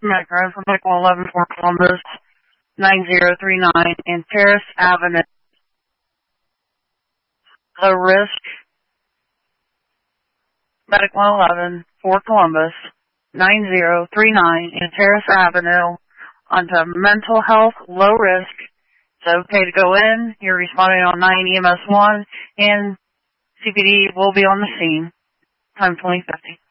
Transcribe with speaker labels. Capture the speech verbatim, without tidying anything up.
Speaker 1: Metro from Medical eleven for Columbus, nine zero three nine and Paris Avenue. Low risk, Medical eleven for Columbus, nine zero three nine and Paris Avenue onto mental health, low risk. It's okay to go in. You're responding on nine E M S one and C P D will be on the scene. Time twenty fifty.